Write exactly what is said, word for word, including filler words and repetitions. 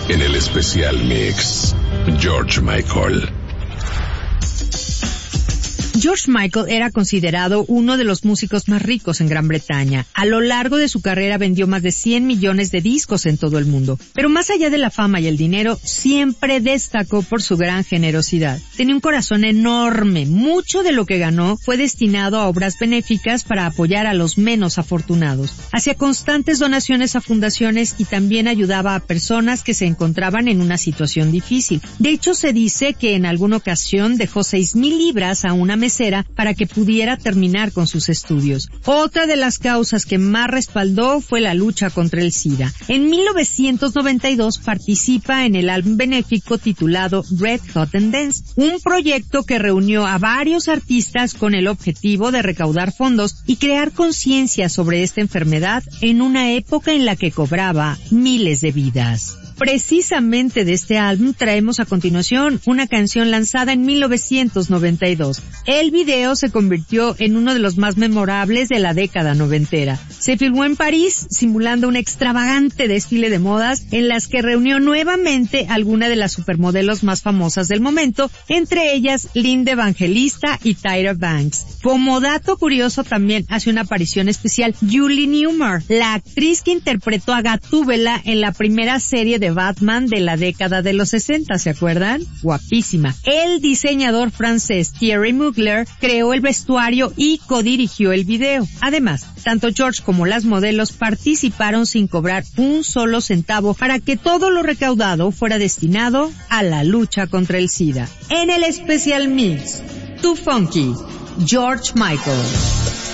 En el especial mix, George Michael. George Michael era considerado uno de los músicos más ricos en Gran Bretaña. A lo largo de su carrera vendió más de cien millones de discos en todo el mundo. Pero más allá de la fama y el dinero, siempre destacó por su gran generosidad. Tenía un corazón enorme. Mucho de lo que ganó fue destinado a obras benéficas para apoyar a los menos afortunados. Hacía constantes donaciones a fundaciones y también ayudaba a personas que se encontraban en una situación difícil. De hecho, se dice que en alguna ocasión dejó seis mil libras a una mesera para que pudiera terminar con sus estudios. Otra de las causas que más respaldó fue la lucha contra el SIDA. En mil novecientos noventa y dos participa en el álbum benéfico titulado Red Hot and Dance, un proyecto que reunió a varios artistas con el objetivo de recaudar fondos y crear conciencia sobre esta enfermedad en una época en la que cobraba miles de vidas. Precisamente de este álbum traemos a continuación una canción lanzada en mil novecientos noventa y dos. El video se convirtió en uno de los más memorables de la década noventera. Se filmó en París, simulando un extravagante desfile de modas en las que reunió nuevamente algunas de las supermodelos más famosas del momento, entre ellas Linda Evangelista y Tyra Banks. Como dato curioso también hace una aparición especial Julie Newmar, la actriz que interpretó a Gatúbela en la primera serie de Batman de la década de los sesenta, ¿se acuerdan? Guapísima. El diseñador francés Thierry Mugler creó el vestuario y codirigió el video. Además, tanto George como las modelos participaron sin cobrar un solo centavo para que todo lo recaudado fuera destinado a la lucha contra el SIDA. En el Special Mix, Too Funky, George Michael.